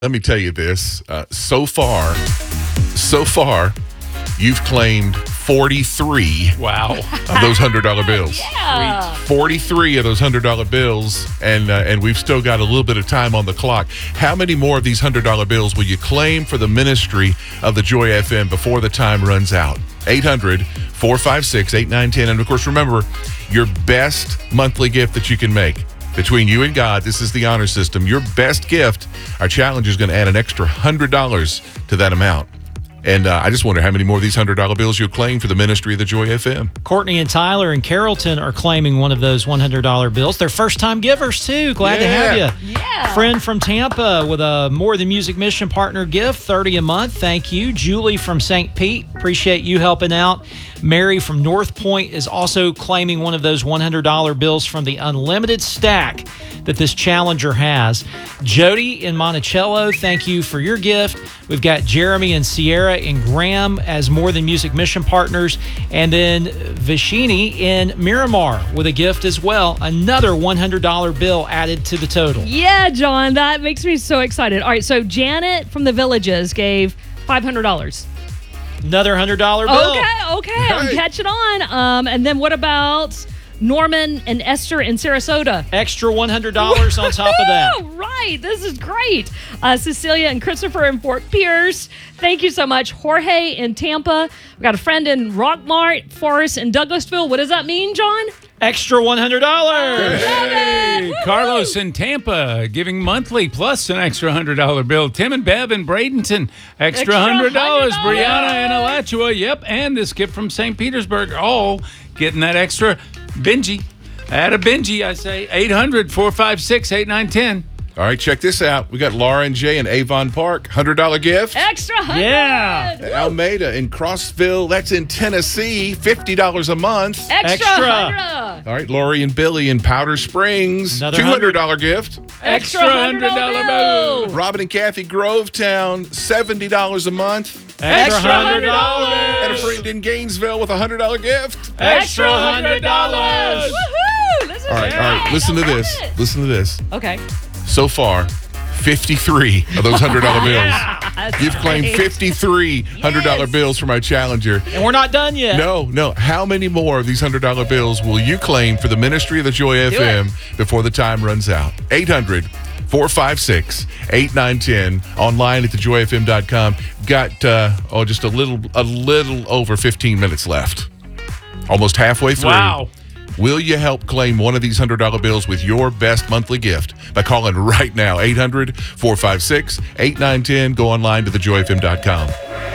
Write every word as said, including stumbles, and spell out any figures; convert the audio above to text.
Let me tell you this. Uh, so far, so far, you've claimed forty-three Wow. of those one hundred dollar bills. Yeah. forty-three of those one hundred dollar bills, and uh, and we've still got a little bit of time on the clock. How many more of these one hundred dollar bills will you claim for the ministry of the Joy F M before the time runs out? eight hundred, four five six, eight nine one zero. And, of course, remember, your best monthly gift that you can make between you and God, this is the honor system. Your best gift, our challenge is going to add an extra one hundred dollars to that amount. And uh, I just wonder how many more of these one hundred dollar bills you'll claim for the ministry of the Joy F M. Courtney and Tyler in Carrollton are claiming one of those one hundred dollar bills. They're first-time givers, too. Glad to have you. Yeah. Friend from Tampa with a More Than Music Mission Partner gift, thirty a month. Thank you. Julie from Saint Pete, appreciate you helping out. Mary from North Point is also claiming one of those one hundred dollar bills from the unlimited stack that this challenger has. Jody in Monticello, thank you for your gift. We've got Jeremy and Sierra and Graham as More Than Music Mission Partners. And then Vishini in Miramar with a gift as well. Another one hundred dollar bill added to the total. Yeah, John, that makes me so excited. All right, so Janet from the Villages gave five hundred dollars. Another one hundred dollar bill. Okay, okay, I'm Right. catching on. Um, and then what about Norman and Esther in Sarasota? Extra one hundred dollars on top of that. Woo! Right, this is great. Uh, Cecilia and Christopher in Fort Pierce, thank you so much. Jorge in Tampa. We've got a friend in Rockmart, Forest in Douglasville. What does that mean, John? Extra one hundred dollars. Hey, Carlos in Tampa giving monthly plus an extra one hundred dollar bill. Tim and Bev in Bradenton, extra, Extra one hundred dollars. one hundred dollars. Brianna in Alachua, yep. And this gift from Saint Petersburg, all getting that extra. Benji, add a Benji, I say. eight hundred, four five six, eight nine one zero. All right, check this out. We got Laura and Jay in Avon Park, one hundred dollar gift. Extra one hundred. Yeah. Almeida in Crossville, that's in Tennessee, fifty dollars a month. Extra, Extra. one hundred. All right, Lori and Billy in Powder Springs, Another two hundred dollar gift. Extra one one hundred hundred dollar dollar bill. Robin and Kathy Grovetown, seventy dollars a month. Extra one one hundred hundred dollars. And a dollars. friend in Gainesville with a one hundred dollar gift. Extra one hundred dollars. Woohoo! This is All right, great. all right, listen to I love this. it. Listen to this. Okay. So far, fifty-three of those one hundred dollar bills. That's You've claimed great. fifty-three one hundred dollar Yes. bills from our challenger. And we're not done yet. No, no. How many more of these one hundred dollar bills will you claim for the ministry of the Joy F M before the time runs out? eight hundred, four five six, eight nine one zero. Online at the joy f m dot com. Got, uh, oh, just a little, a little over fifteen minutes left. Almost halfway through. Wow. Will you help claim one of these one hundred dollar bills with your best monthly gift by calling right now? eight hundred, four five six, eight nine one zero. Go online to the joy f m dot com.